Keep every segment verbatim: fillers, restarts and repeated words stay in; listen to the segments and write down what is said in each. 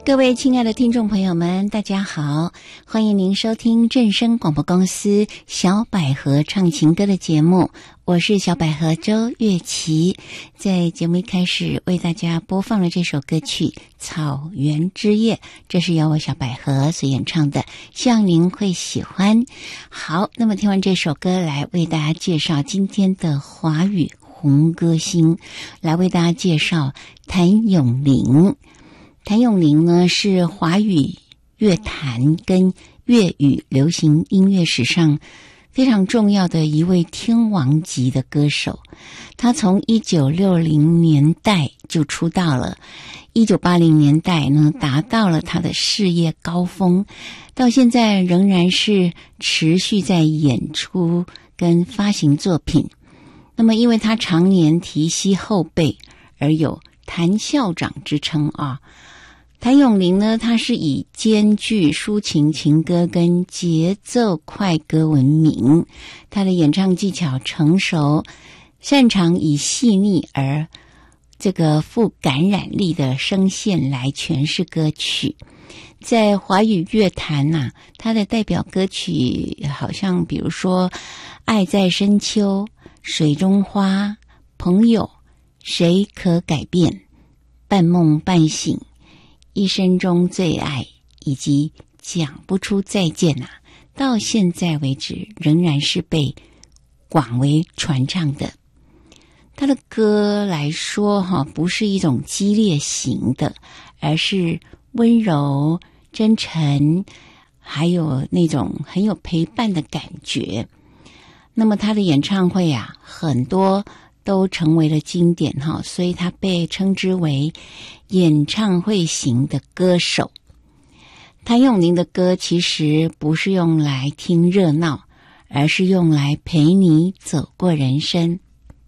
各位亲爱的听众朋友们，大家好，欢迎您收听正声广播公司小百合唱情歌的节目，我是小百合周月琪。在节目一开始为大家播放了这首歌曲《草原之夜》，这是由我小百合所演唱的，希望您会喜欢。好，那么听完这首歌，来为大家介绍今天的华语红歌星，来为大家介绍谭咏麟。谭咏麟呢，是华语乐坛跟粤语流行音乐史上非常重要的一位天王级的歌手。他从一九六零年代就出道了，一九八零年代呢达到了他的事业高峰，到现在仍然是持续在演出跟发行作品。那么因为他常年提携后辈，而有谭校长之称啊。谭咏麟呢，他是以兼具抒情情歌跟节奏快歌闻名，他的演唱技巧成熟，擅长以细腻而这个富感染力的声线来诠释歌曲。在华语乐坛啊，他的代表歌曲好像比如说《爱在深秋》、《水中花》、《朋友》、谁可改变、半梦半醒、一生中最爱以及讲不出再见啊，到现在为止仍然是被广为传唱的。他的歌来说哈，不是一种激烈型的，而是温柔真诚，还有那种很有陪伴的感觉。那么他的演唱会啊，很多都成为了经典哈，所以他被称之为演唱会型的歌手。谭咏麟的歌其实不是用来听热闹，而是用来陪你走过人生。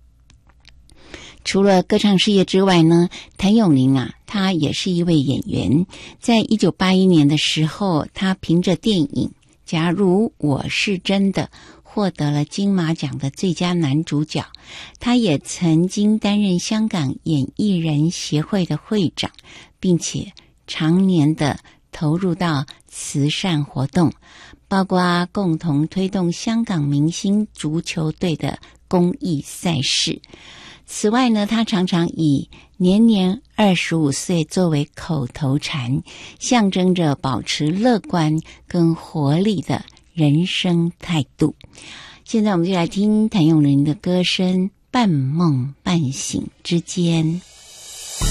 除了歌唱事业之外呢，谭咏麟啊，他也是一位演员。在一九八一年的时候，他凭着电影《假如我是真的》获得了金马奖的最佳男主角。他也曾经担任香港演艺人协会的会长，并且常年的投入到慈善活动，包括共同推动香港明星足球队的公益赛事。此外呢，他常常以年年二十五岁作为口头禅，象征着保持乐观跟活力的人生态度。现在我们就来听谭咏麟的歌声《半梦半醒之间》。